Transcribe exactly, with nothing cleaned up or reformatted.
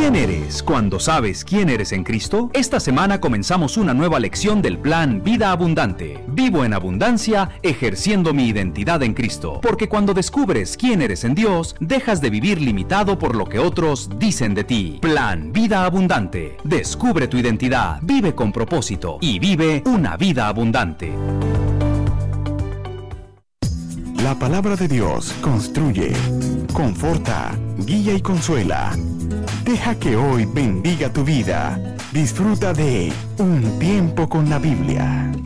¿Quién eres cuando sabes quién eres en Cristo? Esta semana comenzamos una nueva lección del plan Vida Abundante. Vivo en abundancia, ejerciendo mi identidad en Cristo. Porque cuando descubres quién eres en Dios, dejas de vivir limitado por lo que otros dicen de ti. Plan Vida Abundante. Descubre tu identidad, vive con propósito y vive una vida abundante. La palabra de Dios construye, conforta, guía y consuela. Deja que hoy bendiga tu vida. Disfruta de Un Tiempo con la Biblia.